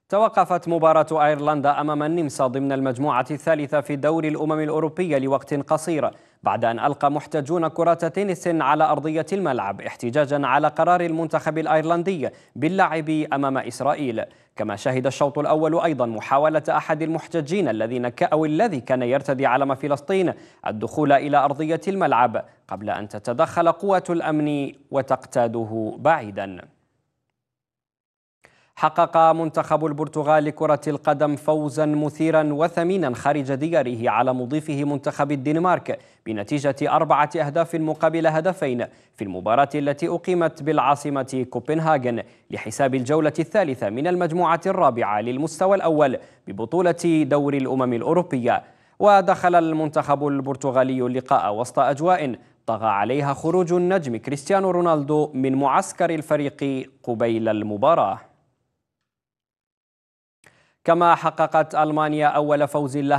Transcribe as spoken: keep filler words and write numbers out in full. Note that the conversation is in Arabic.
توقفت مباراة أيرلندا أمام النمسا ضمن المجموعة الثالثة في دوري الأمم الأوروبية لوقت قصير بعد أن ألقى محتجون كرة تنس على أرضية الملعب احتجاجا على قرار المنتخب الأيرلندي باللعب أمام إسرائيل. كما شهد الشوط الأول أيضا محاولة أحد المحتجين الذين ك أو الذي كان يرتدي علم فلسطين الدخول إلى أرضية الملعب قبل أن تتدخل قوات الأمن وتقتاده بعيدا. حقق منتخب البرتغال لكرة القدم فوزا مثيرا وثمينا خارج دياره على مضيفه منتخب الدنمارك بنتيجة أربعة أهداف مقابل هدفين في المباراة التي أقيمت بالعاصمة كوبنهاغن لحساب الجولة الثالثة من المجموعة الرابعة للمستوى الأول ببطولة دوري الأمم الأوروبية. ودخل المنتخب البرتغالي اللقاء وسط أجواء طغى عليها خروج النجم كريستيانو رونالدو من معسكر الفريق قبيل المباراة. كما حققت ألمانيا أول فوز لها